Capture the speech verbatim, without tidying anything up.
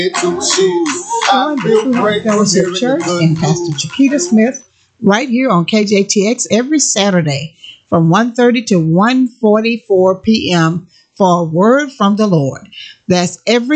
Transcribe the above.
Join True Hope Fellowship Church and Pastor Chiquita Smith right here on K J T X every Saturday from one thirty to one forty-four p.m. for a word from the Lord. That's every